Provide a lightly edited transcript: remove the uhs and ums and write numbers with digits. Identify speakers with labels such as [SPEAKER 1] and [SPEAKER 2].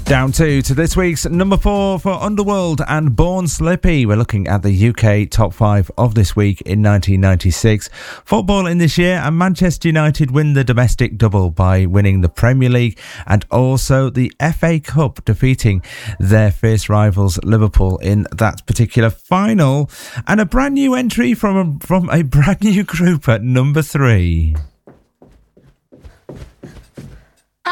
[SPEAKER 1] Down to this week's number 4 for Underworld and Born Slippy. We're looking at the UK top 5 of this week in 1996. Football in this year, and Manchester United win the domestic double by winning the Premier League and also the FA Cup, defeating their fierce rivals Liverpool in that particular final. And a brand new entry from a brand new group at number 3.